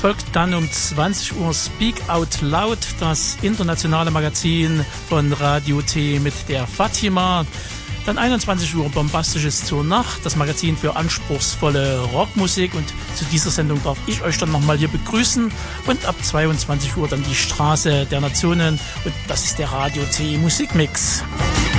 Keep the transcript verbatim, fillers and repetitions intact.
folgt dann um zwanzig Uhr Speak Out Loud, das internationale Magazin von Radio T mit der Fatima. Dann einundzwanzig Uhr Bombastisches zur Nacht, das Magazin für anspruchsvolle Rockmusik. Und zu dieser Sendung darf ich euch dann nochmal hier begrüßen. Und ab zweiundzwanzig Uhr dann die Straße der Nationen. Und das ist der Radio T Musikmix.